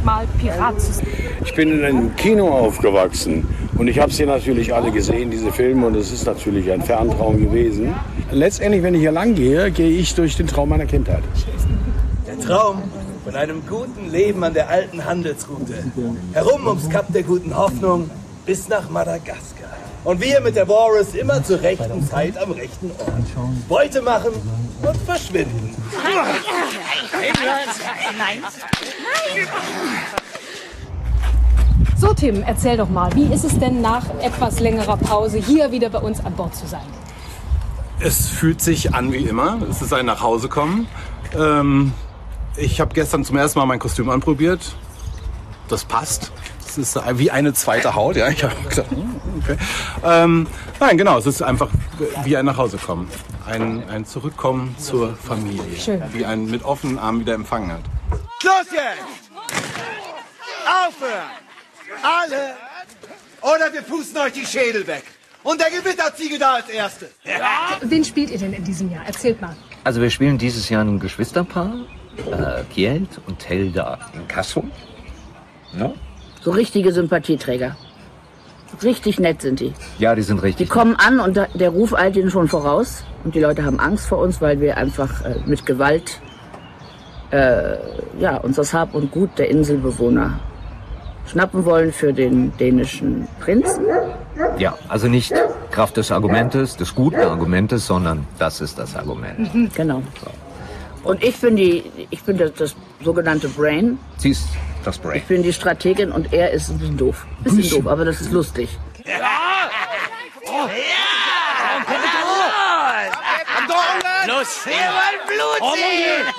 mal Pirat zu sein? Ich bin in einem Kino aufgewachsen und ich habe sie natürlich alle gesehen, diese Filme, und es ist natürlich ein Ferntraum gewesen. Letztendlich, wenn ich hier lang gehe, gehe ich durch den Traum meiner Kindheit. Der Traum von einem guten Leben an der alten Handelsroute. Herum ums Kap der guten Hoffnung bis nach Madagaskar. Und wir mit der Walrus immer zur rechten Zeit am rechten Ort. Beute machen und verschwinden. Nein. So, Tim, erzähl doch mal, wie ist es denn nach etwas längerer Pause hier wieder bei uns an Bord zu sein? Es fühlt sich an wie immer. Es ist ein Nachhausekommen. Ich habe gestern zum ersten Mal mein Kostüm anprobiert. Das passt. Es ist wie eine zweite Haut. Ja, ich habe gedacht, okay. Nein, genau. Es ist einfach wie ein Nachhausekommen. Ein Zurückkommen zur Familie. Schön. Wie ein mit offenen Armen wieder empfangen hat. Schluss jetzt! Aufhören! Alle! Oder wir pusten euch die Schädel weg. Und der Gewitterziege da als Erstes. Ja. Wen spielt ihr denn in diesem Jahr? Erzählt mal. Also wir spielen dieses Jahr ein Geschwisterpaar, Kjeld und Telda in Kassel. No? So richtige Sympathieträger. Richtig nett sind die. Ja, die sind richtig. Die kommen an und der Ruf eilt ihnen schon voraus. Und die Leute haben Angst vor uns, weil wir einfach mit Gewalt uns das Hab und Gut der Inselbewohner schnappen wollen für den dänischen Prinzen. Ja, also nicht Kraft des Argumentes, des guten Argumentes, sondern das ist das Argument. Genau. Und ich bin das sogenannte Brain. Sie ist das Brain. Ich bin die Strategin und er ist ein bisschen doof. Bisschen doof, aber das ist lustig. Ja! Oh. Ja! Los! Wir wollen Blut sehen!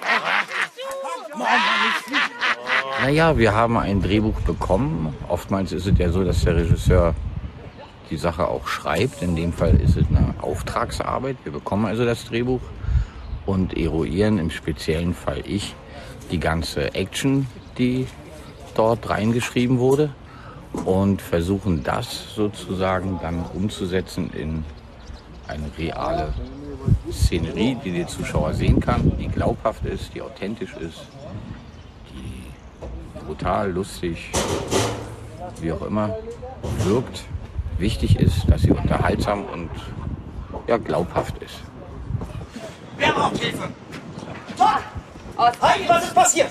Naja, wir haben ein Drehbuch bekommen. Oftmals ist es ja so, dass der Regisseur die Sache auch schreibt. In dem Fall ist es eine Auftragsarbeit. Wir bekommen also das Drehbuch und eruieren im speziellen Fall die ganze Action, die dort reingeschrieben wurde, und versuchen das sozusagen dann umzusetzen in eine reale Szenerie, die der Zuschauer sehen kann, die glaubhaft ist, die authentisch ist, die brutal, lustig, wie auch immer wirkt. Wichtig ist, dass sie unterhaltsam und glaubhaft ist. Wer braucht Hilfe? Heidi, was ist passiert?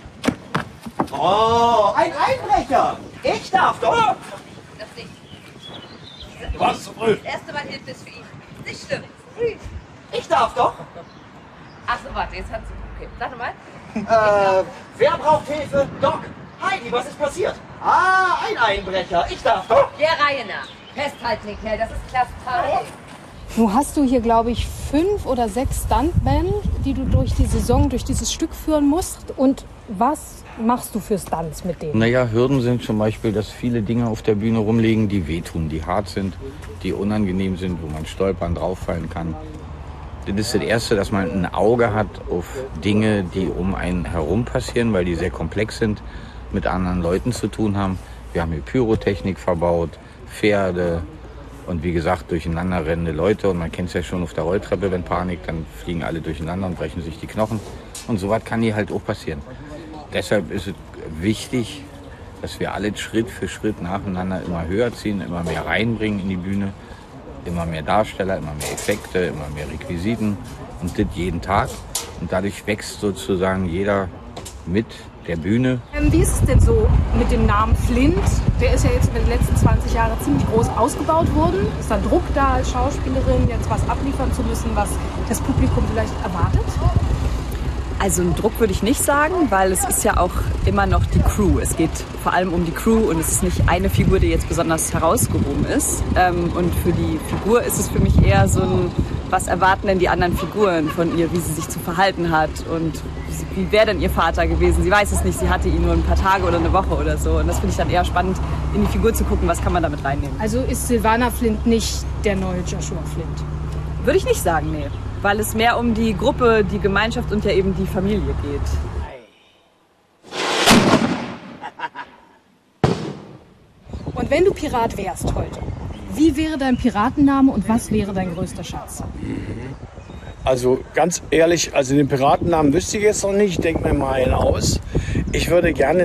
Oh, ein Einbrecher! Ich darf doch! Das nicht. Du warst zu früh. Das erste Mal Hilfe ist für ihn. Nicht schlimm. Ich darf doch! Achso, warte, jetzt hat sie. Okay, sag nochmal. Wer braucht Hilfe? Doc! Heidi, was ist passiert? Ah, ein Einbrecher. Ich darf doch! Der Reihe nach. Festhalten, Kerl, das ist Klasse 3. Nun hast du hier, glaube ich, 5 oder 6 Stuntmen, die du durch die Saison, durch dieses Stück führen musst. Und was machst du für Stunts mit denen? Naja, Hürden sind zum Beispiel, dass viele Dinge auf der Bühne rumliegen, die wehtun, die hart sind, die unangenehm sind, wo man stolpern, drauffallen kann. Das ist das Erste, dass man ein Auge hat auf Dinge, die um einen herum passieren, weil die sehr komplex sind, mit anderen Leuten zu tun haben. Wir haben hier Pyrotechnik verbaut, Pferde und wie gesagt durcheinander rennende Leute. Und man kennt es ja schon auf der Rolltreppe, wenn Panik, dann fliegen alle durcheinander und brechen sich die Knochen. Und sowas kann hier halt auch passieren. Deshalb ist es wichtig, dass wir alle Schritt für Schritt nacheinander immer höher ziehen, immer mehr reinbringen in die Bühne. Immer mehr Darsteller, immer mehr Effekte, immer mehr Requisiten und das jeden Tag. Und dadurch wächst sozusagen jeder mit der Bühne. Wie ist es denn so mit dem Namen Flint? Der ist ja jetzt über die letzten 20 Jahre ziemlich groß ausgebaut worden. Ist da Druck da als Schauspielerin, jetzt was abliefern zu müssen, was das Publikum vielleicht erwartet? Also einen Druck würde ich nicht sagen, weil es ist ja auch immer noch die Crew. Es geht vor allem um die Crew und es ist nicht eine Figur, die jetzt besonders herausgehoben ist. Und für die Figur ist es für mich eher so ein, was erwarten denn die anderen Figuren von ihr, wie sie sich zu verhalten hat und wie wäre denn ihr Vater gewesen. Sie weiß es nicht, sie hatte ihn nur ein paar Tage oder eine Woche oder so. Und das finde ich dann eher spannend, in die Figur zu gucken, was kann man damit reinnehmen. Also ist Silvana Flint nicht der neue Joshua Flint? Würde ich nicht sagen, nee. Weil es mehr um die Gruppe, die Gemeinschaft und ja eben die Familie geht. Und wenn du Pirat wärst heute, wie wäre dein Piratenname und was wäre dein größter Schatz? Also ganz ehrlich, also den Piratennamen wüsste ich jetzt noch nicht, ich denke mir mal einen aus. Ich würde gerne